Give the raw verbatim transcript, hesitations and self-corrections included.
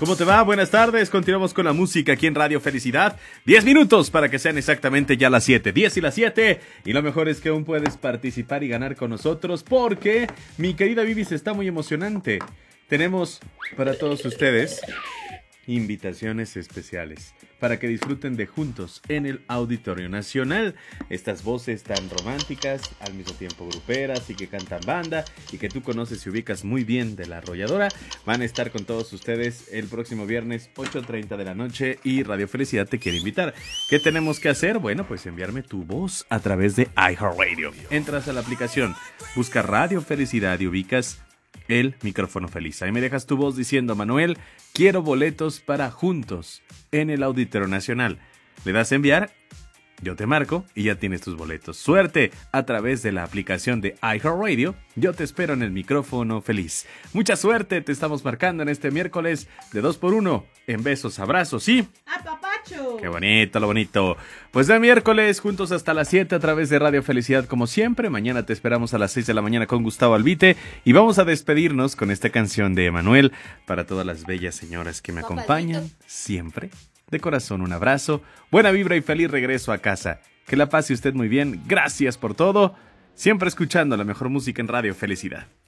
¿Cómo te va? Buenas tardes. Continuamos con la música aquí en Radio Felicidad. Diez minutos para que sean exactamente ya las siete. Diez y las siete. Y lo mejor es que aún puedes participar y ganar con nosotros porque mi querida Vivis está muy emocionante. Tenemos para todos ustedes invitaciones especiales para que disfruten de Juntos en el Auditorio Nacional. Estas voces tan románticas, al mismo tiempo gruperas y que cantan banda y que tú conoces y ubicas muy bien de La Arrolladora, van a estar con todos ustedes el próximo viernes ocho treinta de la noche y Radio Felicidad te quiere invitar. ¿Qué tenemos que hacer? Bueno, pues enviarme tu voz a través de iHeartRadio. Entras a la aplicación, busca Radio Felicidad y ubicas el micrófono feliz. Ahí me dejas tu voz diciendo: Manuel, quiero boletos para Juntos en el Auditorio Nacional. Le das a enviar, yo te marco y ya tienes tus boletos. Suerte a través de la aplicación de iHeartRadio. Yo te espero en el micrófono feliz. Mucha suerte, te estamos marcando en este miércoles de dos por uno. En besos, abrazos y ¡apapacho! ¡qué bonito, lo bonito! Pues de miércoles, juntos hasta las siete a través de Radio Felicidad como siempre. Mañana te esperamos a las seis de la mañana con Gustavo Albite. Y vamos a despedirnos con esta canción de Emanuel para todas las bellas señoras que me acompañan siempre. De corazón, un abrazo, buena vibra y feliz regreso a casa. Que la pase usted muy bien. Gracias por todo. Siempre escuchando la mejor música en Radio Felicidad.